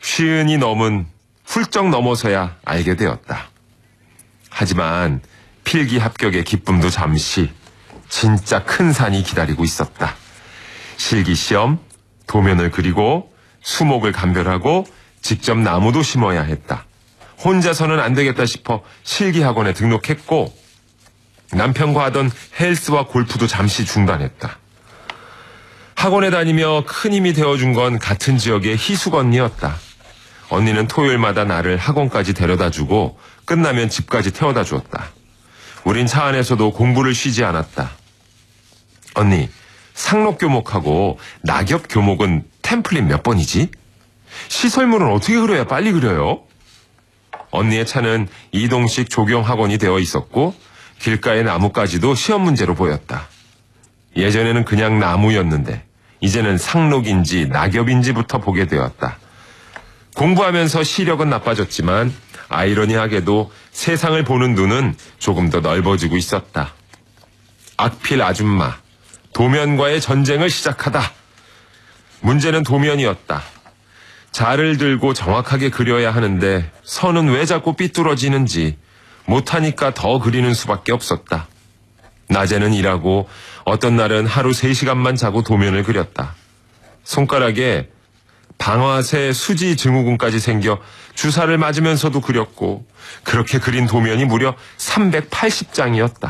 50이 훌쩍 넘어서야 알게 되었다. 하지만 필기 합격의 기쁨도 잠시 진짜 큰 산이 기다리고 있었다. 실기시험, 도면을 그리고 수목을 감별하고 직접 나무도 심어야 했다. 혼자서는 안 되겠다 싶어 실기학원에 등록했고 남편과 하던 헬스와 골프도 잠시 중단했다. 학원에 다니며 큰 힘이 되어준 건 같은 지역의 희숙 언니였다. 언니는 토요일마다 나를 학원까지 데려다주고 끝나면 집까지 태워다 주었다. 우린 차 안에서도 공부를 쉬지 않았다. 언니, 상록교목하고 낙엽교목은 템플릿 몇 번이지? 시설물은 어떻게 그려야 빨리 그려요? 언니의 차는 이동식 조경학원이 되어 있었고 길가의 나무까지도 시험 문제로 보였다. 예전에는 그냥 나무였는데 이제는 상록인지 낙엽인지부터 보게 되었다. 공부하면서 시력은 나빠졌지만 아이러니하게도 세상을 보는 눈은 조금 더 넓어지고 있었다. 악필 아줌마, 도면과의 전쟁을 시작하다. 문제는 도면이었다. 자를 들고 정확하게 그려야 하는데 선은 왜 자꾸 삐뚤어지는지 못하니까 더 그리는 수밖에 없었다. 낮에는 일하고 어떤 날은 하루 3시간만 자고 도면을 그렸다. 손가락에 방아쇠 수지 증후군까지 생겨 주사를 맞으면서도 그렸고 그렇게 그린 도면이 무려 380장이었다.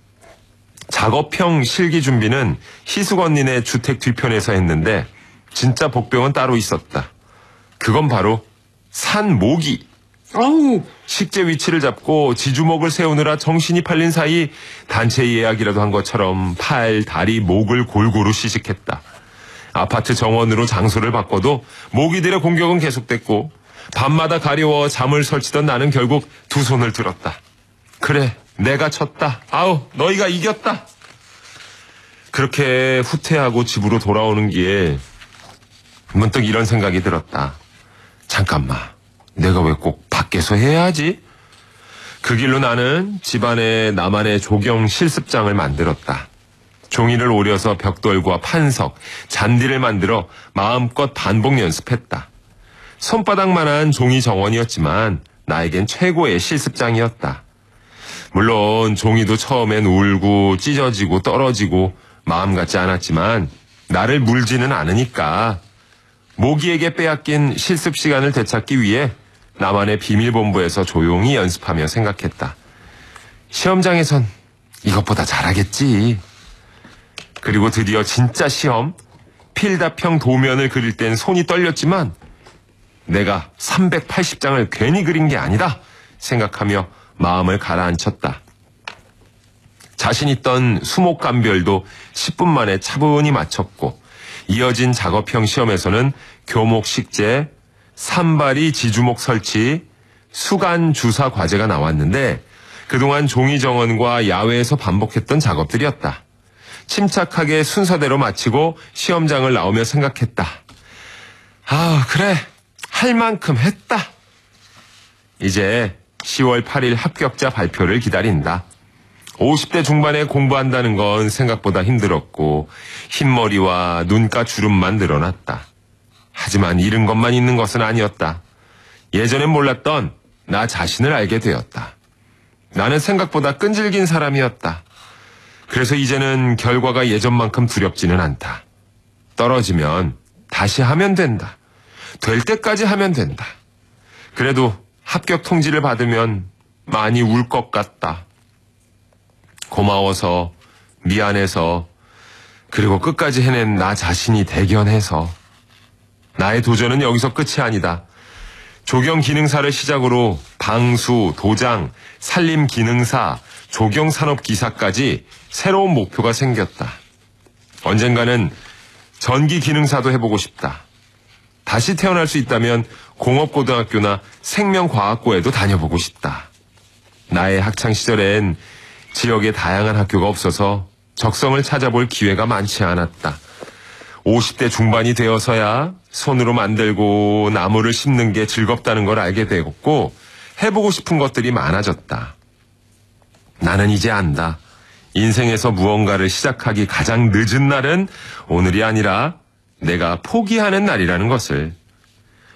작업형 실기 준비는 희숙 언니네 주택 뒤편에서 했는데 진짜 복병은 따로 있었다. 그건 바로 산 모기. 식재 위치를 잡고 지주목을 세우느라 정신이 팔린 사이 단체 예약이라도 한 것처럼 팔, 다리, 목을 골고루 시식했다. 아파트 정원으로 장소를 바꿔도 모기들의 공격은 계속됐고 밤마다 가려워 잠을 설치던 나는 결국 두 손을 들었다. 그래, 내가 쳤다. 아우, 너희가 이겼다. 그렇게 후퇴하고 집으로 돌아오는 길에 문득 이런 생각이 들었다. 잠깐만, 내가 왜 꼭 밖에서 해야 하지? 그 길로 나는 집안에 나만의 조경 실습장을 만들었다. 종이를 오려서 벽돌과 판석, 잔디를 만들어 마음껏 반복 연습했다. 손바닥만한 종이 정원이었지만 나에겐 최고의 실습장이었다. 물론 종이도 처음엔 울고 찢어지고 떨어지고 마음 같지 않았지만 나를 물지는 않으니까 모기에게 빼앗긴 실습 시간을 되찾기 위해 나만의 비밀본부에서 조용히 연습하며 생각했다. 시험장에선 이것보다 잘하겠지. 그리고 드디어 진짜 시험, 필답형 도면을 그릴 땐 손이 떨렸지만 내가 380장을 괜히 그린 게 아니다 생각하며 마음을 가라앉혔다. 자신 있던 수목 감별도 10분 만에 차분히 마쳤고 이어진 작업형 시험에서는 교목 식재, 산발이 지주목 설치, 수간 주사 과제가 나왔는데 그동안 종이 정원과 야외에서 반복했던 작업들이었다. 침착하게 순서대로 마치고 시험장을 나오며 생각했다. 아, 그래. 할 만큼 했다. 이제 10월 8일 합격자 발표를 기다린다. 50대 중반에 공부한다는 건 생각보다 힘들었고 흰머리와 눈가 주름만 늘어났다. 하지만 잃은 것만 있는 것은 아니었다. 예전엔 몰랐던 나 자신을 알게 되었다. 나는 생각보다 끈질긴 사람이었다. 그래서 이제는 결과가 예전만큼 두렵지는 않다. 떨어지면 다시 하면 된다. 될 때까지 하면 된다. 그래도 합격 통지를 받으면 많이 울 것 같다. 고마워서, 미안해서, 그리고 끝까지 해낸 나 자신이 대견해서. 나의 도전은 여기서 끝이 아니다. 조경기능사를 시작으로 방수, 도장, 산림기능사, 조경산업기사까지 새로운 목표가 생겼다. 언젠가는 전기기능사도 해보고 싶다. 다시 태어날 수 있다면 공업고등학교나 생명과학고에도 다녀보고 싶다. 나의 학창시절엔 지역에 다양한 학교가 없어서 적성을 찾아볼 기회가 많지 않았다. 50대 중반이 되어서야 손으로 만들고 나무를 심는 게 즐겁다는 걸 알게 되었고 해보고 싶은 것들이 많아졌다. 나는 이제 안다. 인생에서 무언가를 시작하기 가장 늦은 날은 오늘이 아니라 내가 포기하는 날이라는 것을.